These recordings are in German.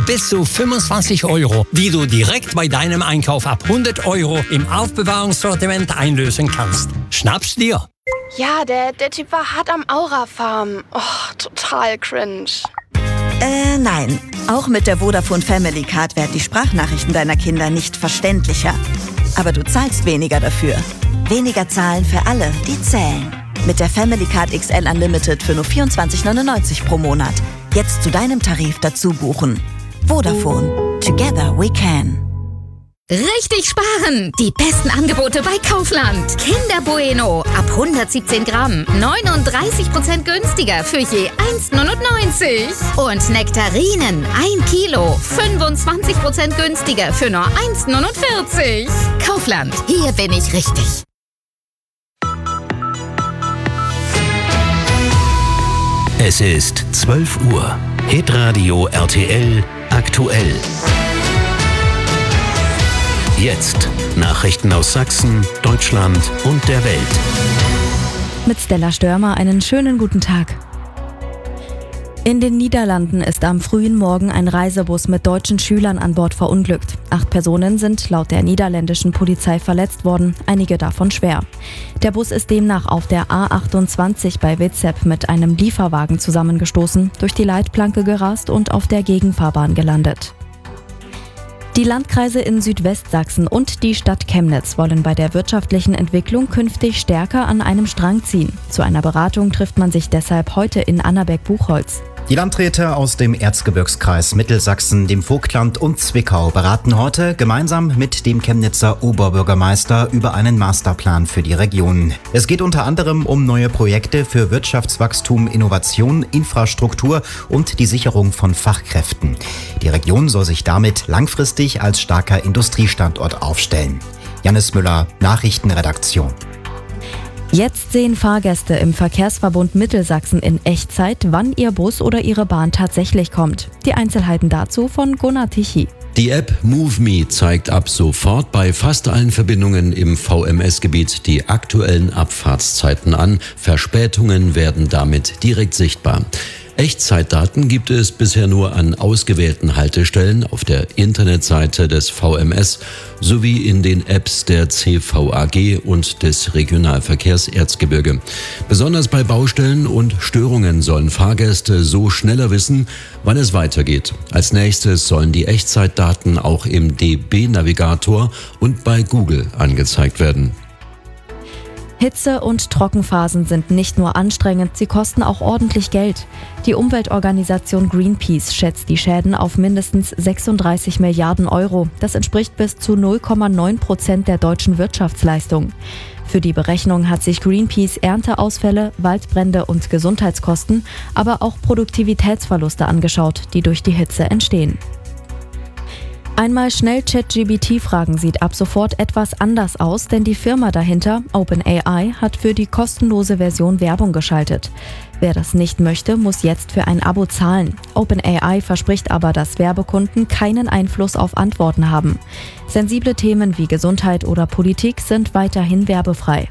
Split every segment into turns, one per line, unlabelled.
bis zu 25 €, die du direkt bei deinem Einkauf ab 100 € im Aufbewahrungssortiment einlösen kannst. Schnapp's dir!
Ja, der Typ war hart am Aura-Farm. Oh, total cringe.
Nein. Auch mit der Vodafone Family Card werden die Sprachnachrichten deiner Kinder nicht verständlicher. Aber du zahlst weniger dafür. Weniger zahlen für alle, die zählen. Mit der Family Card XL Unlimited für nur 24,99 € pro Monat. Jetzt zu deinem Tarif dazu buchen. Vodafone. Together we can.
Richtig sparen! Die besten Angebote bei Kaufland. Kinder Bueno ab 117 Gramm 39% günstiger für je 1,99 €. Und Nektarinen 1 Kilo 25% günstiger für nur 1,49 €. Kaufland, hier bin ich richtig.
Es ist 12 Uhr. Hitradio RTL aktuell. Jetzt Nachrichten aus Sachsen, Deutschland und der Welt.
Mit Stella Störmer einen schönen guten Tag. In den Niederlanden ist am frühen Morgen ein Reisebus mit deutschen Schülern an Bord verunglückt. 8 Personen sind laut der niederländischen Polizei verletzt worden, einige davon schwer. Der Bus ist demnach auf der A28 bei Witzep mit einem Lieferwagen zusammengestoßen, durch die Leitplanke gerast und auf der Gegenfahrbahn gelandet. Die Landkreise in Südwestsachsen und die Stadt Chemnitz wollen bei der wirtschaftlichen Entwicklung künftig stärker an einem Strang ziehen. Zu einer Beratung trifft man sich deshalb heute in Annaberg-Buchholz.
Die Landräte aus dem Erzgebirgskreis Mittelsachsen, dem Vogtland und Zwickau beraten heute gemeinsam mit dem Chemnitzer Oberbürgermeister über einen Masterplan für die Region. Es geht unter anderem um neue Projekte für Wirtschaftswachstum, Innovation, Infrastruktur und die Sicherung von Fachkräften. Die Region soll sich damit langfristig als starker Industriestandort aufstellen. Jannis Müller, Nachrichtenredaktion.
Jetzt sehen Fahrgäste im Verkehrsverbund Mittelsachsen in Echtzeit, wann ihr Bus oder ihre Bahn tatsächlich kommt. Die Einzelheiten dazu von Gunnar Tichy.
Die App MoveMe zeigt ab sofort bei fast allen Verbindungen im VMS-Gebiet die aktuellen Abfahrtszeiten an. Verspätungen werden damit direkt sichtbar. Echtzeitdaten gibt es bisher nur an ausgewählten Haltestellen auf der Internetseite des VMS sowie in den Apps der CVAG und des Regionalverkehrs Erzgebirge. Besonders bei Baustellen und Störungen sollen Fahrgäste so schneller wissen, wann es weitergeht. Als nächstes sollen die Echtzeitdaten auch im DB-Navigator und bei Google angezeigt werden.
Hitze- und Trockenphasen sind nicht nur anstrengend, sie kosten auch ordentlich Geld. Die Umweltorganisation Greenpeace schätzt die Schäden auf mindestens 36 Milliarden €. Das entspricht bis zu 0,9% der deutschen Wirtschaftsleistung. Für die Berechnung hat sich Greenpeace Ernteausfälle, Waldbrände und Gesundheitskosten, aber auch Produktivitätsverluste angeschaut, die durch die Hitze entstehen. Einmal schnell ChatGPT-Fragen sieht ab sofort etwas anders aus, denn die Firma dahinter, OpenAI, hat für die kostenlose Version Werbung geschaltet. Wer das nicht möchte, muss jetzt für ein Abo zahlen. OpenAI verspricht aber, dass Werbekunden keinen Einfluss auf Antworten haben. Sensible Themen wie Gesundheit oder Politik sind weiterhin werbefrei.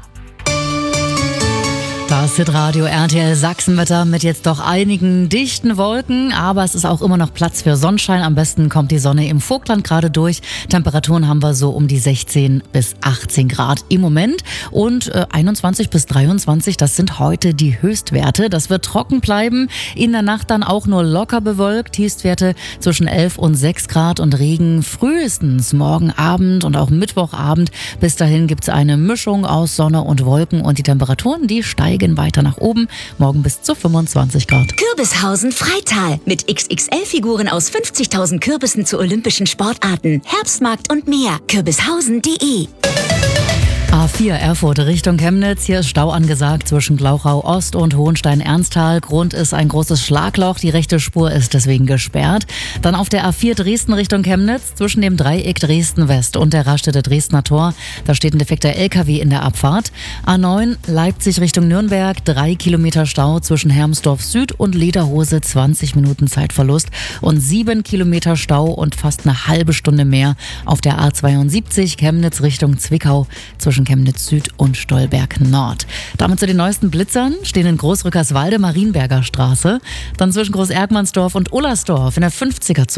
Das Hitradio RTL Sachsenwetter mit jetzt doch einigen dichten Wolken, aber es ist auch immer noch Platz für Sonnenschein. Am besten kommt die Sonne im Vogtland gerade durch. Temperaturen haben wir so um die 16 bis 18 Grad im Moment und 21 bis 23, das sind heute die Höchstwerte. Das wird trocken bleiben, in der Nacht dann auch nur locker bewölkt. Tiefstwerte zwischen 11 und 6 Grad und Regen frühestens morgen Abend und auch Mittwochabend. Bis dahin gibt es eine Mischung aus Sonne und Wolken und die Temperaturen, die steigen weiter nach oben, morgen bis zu 25 Grad.
Kürbishausen Freital mit XXL-Figuren aus 50.000 Kürbissen zu olympischen Sportarten, Herbstmarkt und mehr. Kürbishausen.de.
A4 Erfurt Richtung Chemnitz. Hier ist Stau angesagt zwischen Glauchau Ost und Hohenstein-Ernsthal. Grund ist ein großes Schlagloch. Die rechte Spur ist deswegen gesperrt. Dann auf der A4 Dresden Richtung Chemnitz zwischen dem Dreieck Dresden West und der Raststätte Dresdner Tor. Da steht ein defekter LKW in der Abfahrt. A9 Leipzig Richtung Nürnberg. 3 Kilometer Stau zwischen Hermsdorf Süd und Lederhose. 20 Minuten Zeitverlust. Und 7 Kilometer Stau und fast eine halbe Stunde mehr auf der A72 Chemnitz Richtung Zwickau zwischen Chemnitz Süd und Stolberg Nord. Damit zu den neuesten Blitzern stehen in Großrückerswalde Marienberger Straße, dann zwischen Groß-Erkmannsdorf und Ullersdorf in der 50er-Zone